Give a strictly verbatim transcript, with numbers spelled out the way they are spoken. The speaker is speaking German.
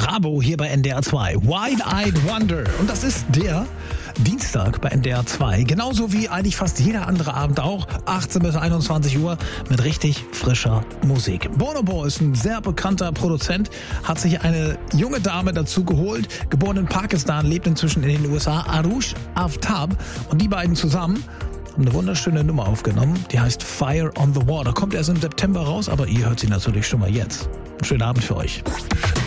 Bravo hier bei N D R zwei. Wide-Eyed Wonder. Und das ist der Dienstag bei N D R zwei. Genauso wie eigentlich fast jeder andere Abend auch. achtzehn bis einundzwanzig Uhr mit richtig frischer Musik. Bonobo ist ein sehr bekannter Produzent, hat sich eine junge Dame dazu geholt, geboren in Pakistan, lebt inzwischen in den U S A, Arush Aftab. Und die beiden zusammen haben eine wunderschöne Nummer aufgenommen, die heißt Fire on the Water. Kommt erst im September raus, aber ihr hört sie natürlich schon mal jetzt. Einen schönen Abend für euch.